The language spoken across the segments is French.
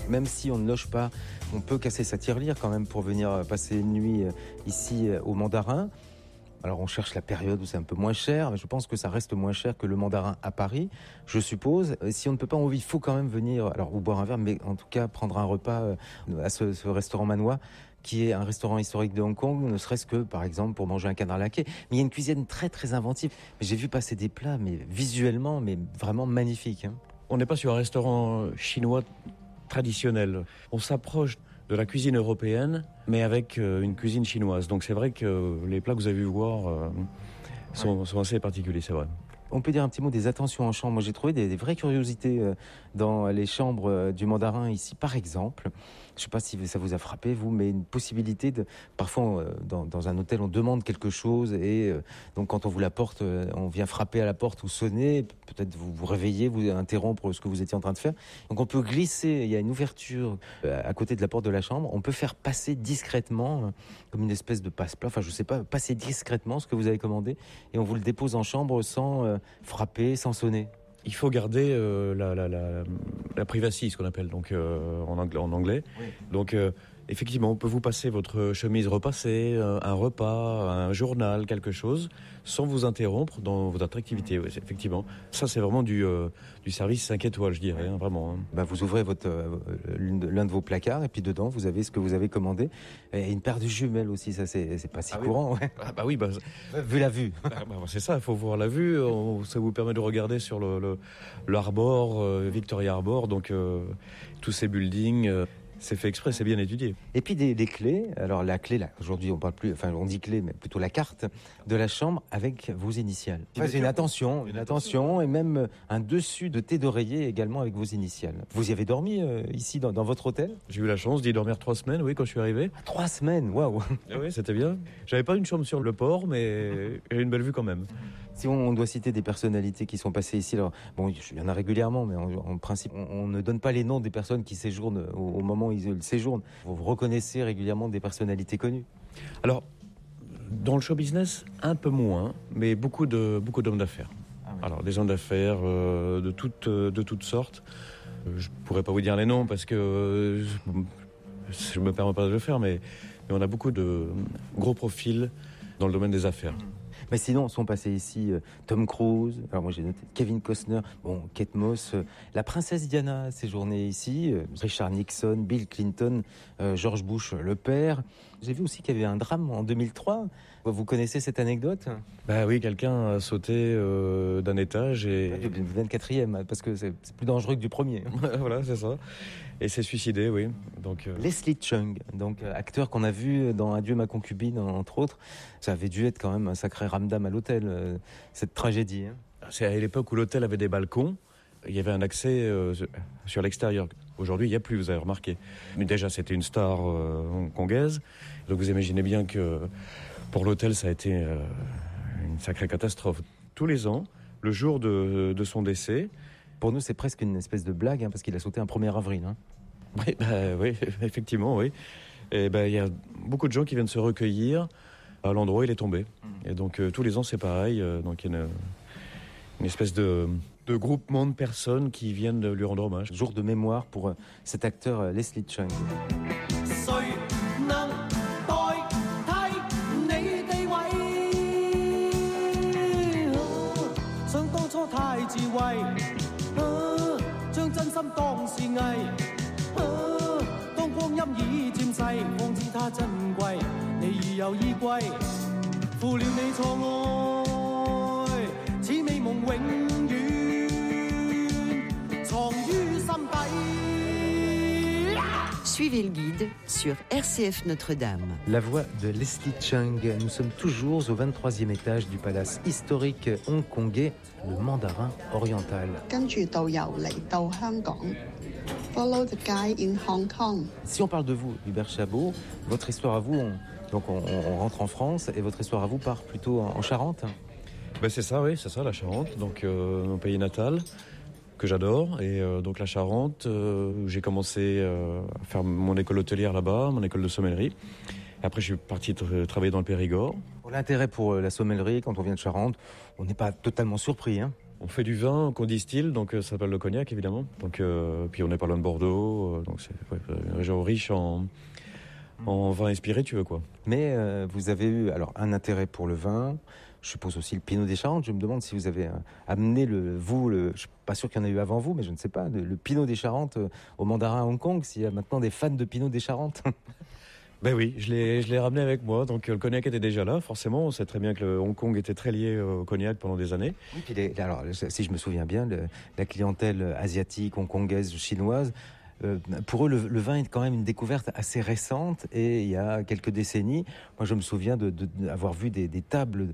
Même si on ne loge pas, on peut casser sa tirelire quand même pour venir passer une nuit ici au Mandarin. Alors on cherche la période où c'est un peu moins cher, mais je pense que ça reste moins cher que le Mandarin à Paris, je suppose. Si on ne peut pas en vivre, il faut quand même venir, alors ou boire un verre, mais en tout cas prendre un repas à ce restaurant Manois, qui est un restaurant historique de Hong Kong, ne serait-ce que, par exemple, pour manger un canard laqué. Mais il y a une cuisine très très inventive. J'ai vu passer des plats, mais visuellement, mais vraiment magnifiques. On n'est pas sur un restaurant chinois traditionnel. On s'approche de la cuisine européenne, mais avec une cuisine chinoise. Donc c'est vrai que les plats que vous avez vu voir sont assez particuliers, c'est vrai. On peut dire un petit mot des attentions en chambre. Moi, j'ai trouvé des vraies curiosités dans les chambres du Mandarin ici, par exemple. Je ne sais pas si ça vous a frappé, vous, mais une possibilité de... Parfois, dans un hôtel, on demande quelque chose et donc quand on vous l'apporte, on vient frapper à la porte ou sonner, peut-être vous réveiller, vous interrompre ce que vous étiez en train de faire. Donc on peut glisser, il y a une ouverture à côté de la porte de la chambre, on peut faire passer discrètement, comme une espèce de passe-plat, enfin je sais pas, passer discrètement ce que vous avez commandé et on vous le dépose en chambre sans frapper, sans sonner. Il faut garder la privacy, ce qu'on appelle donc en anglais. Oui. Donc effectivement, on peut vous passer votre chemise repassée, un repas, un journal, quelque chose, sans vous interrompre dans votre activité. Oui, effectivement, ça c'est vraiment du service 5 étoiles, je dirais, vraiment. Bah, vous ouvrez l'un de vos placards et puis dedans vous avez ce que vous avez commandé et une paire de jumelles aussi. Ça c'est pas si courant. Oui. Ouais. Ah bah oui, vu la vue. C'est ça, il faut voir la vue. Ça vous permet de regarder sur l'Arbor, Victoria Arbor, donc tous ces buildings. C'est fait exprès, c'est bien étudié. Et puis des clés. Alors la clé, là, aujourd'hui, on parle plus, enfin, on dit clé, mais plutôt la carte de la chambre avec vos initiales. C'est une attention, et même un dessus de thé d'oreiller également avec vos initiales. Vous y avez dormi ici dans votre hôtel ? J'ai eu la chance d'y dormir 3 semaines, oui, quand je suis arrivé. 3 semaines, waouh. Oui, c'était bien. J'avais pas une chambre sur le port, mais j'ai une belle vue quand même. Si on doit citer des personnalités qui sont passées ici, alors bon, il y en a régulièrement, mais en principe, on ne donne pas les noms des personnes qui séjournent au moment où ils séjournent. Vous reconnaissez régulièrement des personnalités connues. Alors, dans le show business, un peu moins, mais beaucoup d'hommes d'affaires. Ah oui. Alors, des hommes d'affaires de toutes sortes. Je pourrais pas vous dire les noms parce que je me permets pas de le faire, mais on a beaucoup de gros profils dans le domaine des affaires. Mais sinon, sont passés ici Tom Cruise, alors moi j'ai noté Kevin Costner, Kate Moss, la princesse Diana a séjourné ici, Richard Nixon, Bill Clinton, George Bush le père. J'ai vu aussi qu'il y avait un drame en 2003. Vous connaissez cette anecdote ? Bah oui, quelqu'un a sauté d'un étage et... Du 24e, parce que c'est plus dangereux que du premier. Voilà, c'est ça. Et s'est suicidé, oui. Donc, Leslie Chung, donc acteur qu'on a vu dans Adieu ma concubine, entre autres. Ça avait dû être quand même un sacré ramdam à l'hôtel, cette tragédie. C'est à l'époque où l'hôtel avait des balcons. Il y avait un accès sur l'extérieur. Aujourd'hui, il n'y a plus, vous avez remarqué. Mais déjà, c'était une star hongkongaise. Donc vous imaginez bien que pour l'hôtel, ça a été une sacrée catastrophe. Tous les ans, le jour de son décès... Pour nous, c'est presque une espèce de blague, parce qu'il a sauté un 1er avril. Oui, effectivement, oui. Et il y a beaucoup de gens qui viennent se recueillir à l'endroit où il est tombé. Et donc, tous les ans, c'est pareil. Donc, il y a une espèce de groupement de personnes qui viennent lui rendre hommage. Jour de mémoire pour cet acteur Leslie Chung. Suivez le guide sur RCF Notre-Dame. La voix de Leslie Chung. Nous sommes toujours au 23e étage du palace historique hongkongais, le Mandarin oriental. Follow the guide in Hong Kong. Si on parle de vous, Hubert Chabot, votre histoire à vous, on rentre en France et votre histoire à vous part plutôt en Charente. C'est ça, oui, c'est ça, la Charente, donc mon pays natal, que j'adore. Et donc la Charente, j'ai commencé à faire mon école hôtelière là-bas, mon école de sommellerie. Et après, je suis parti travailler dans le Périgord. L'intérêt pour la sommellerie, quand on vient de Charente, on n'est pas totalement surpris. On fait du vin qu'on distille, donc ça s'appelle le cognac évidemment. Donc, puis on n'est pas loin de Bordeaux, donc c'est une région riche en vin et spiritueux, quoi. Mais vous avez eu alors un intérêt pour le vin, je suppose aussi le Pinot des Charentes. Je me demande si vous avez amené je suis pas sûr qu'il y en ait eu avant vous, mais je ne sais pas, le Pinot des Charentes au Mandarin à Hong Kong, s'il y a maintenant des fans de Pinot des Charentes. Ben oui, je l'ai ramené avec moi, donc le cognac était déjà là, forcément. On sait très bien que le Hong Kong était très lié au cognac pendant des années. Et puis alors, si je me souviens bien, la clientèle asiatique, hongkongaise, chinoise, pour eux, le vin est quand même une découverte assez récente, et il y a quelques décennies, moi je me souviens d'avoir vu des tables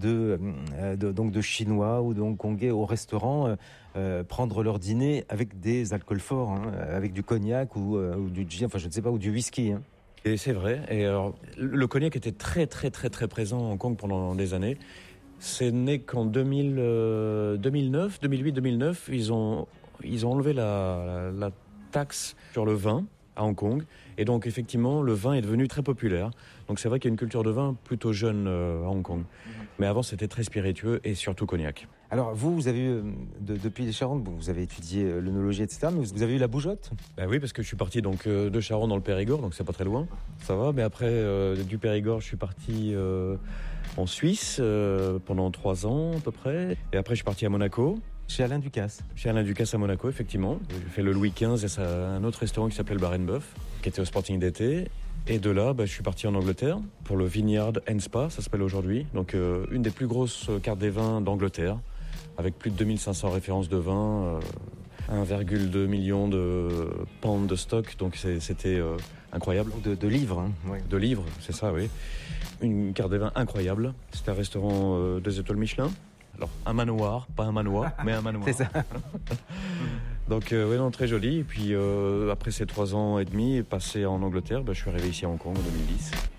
donc de Chinois ou de Hongkongais au restaurant prendre leur dîner avec des alcools forts, hein, avec du cognac ou du gin, enfin je ne sais pas, ou du whisky. Hein. Et c'est vrai. Et alors, le cognac était très très très très présent à Hong Kong pendant des années. C'est né qu'en 2009, 2008, 2009, ils ont enlevé la taxe sur le vin à Hong Kong. Et donc effectivement, le vin est devenu très populaire. Donc c'est vrai qu'il y a une culture de vin plutôt jeune à Hong Kong. Mais avant, c'était très spiritueux et surtout cognac. Alors vous avez eu, depuis les Charentes, vous avez étudié l'œnologie, etc., mais vous avez eu la bougeotte ? Ben oui, parce que je suis parti donc, de Charentes dans le Périgord, donc c'est pas très loin, ça va. Mais après, du Périgord, je suis parti en Suisse pendant 3 ans à peu près. Et après, je suis parti à Monaco. Chez Alain Ducasse. Chez Alain Ducasse à Monaco, effectivement. J'ai fait le Louis XV et un autre restaurant qui s'appelait le Bar & Bœuf, qui était au Sporting d'été. Et de là, je suis parti en Angleterre pour le Vineyard & Spa, ça s'appelle aujourd'hui. Donc une des plus grosses cartes des vins d'Angleterre, avec plus de 2500 références de vin, 1,2 million de pounds de stock. Donc c'était incroyable. De livres. Hein. Ouais. De livres, c'est ça, oui. Une carte des vins incroyable. C'était un restaurant 2 étoiles Michelin. Alors, un manoir, pas un manoir, mais un manoir. C'est ça. Donc, oui, non, très joli. Et puis, après ces 3 ans et demi passés en Angleterre, je suis arrivé ici à Hong Kong en 2010.